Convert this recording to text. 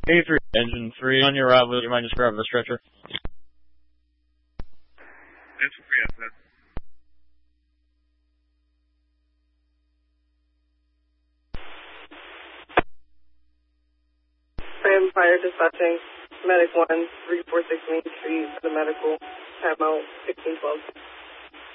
A3, engine 3, on your route, would you mind just grabbing the stretcher? Engine 3, yes, sir. Sam Fire Dispatching, Medic 1, 346 Main Street, the medical, tab out 1612.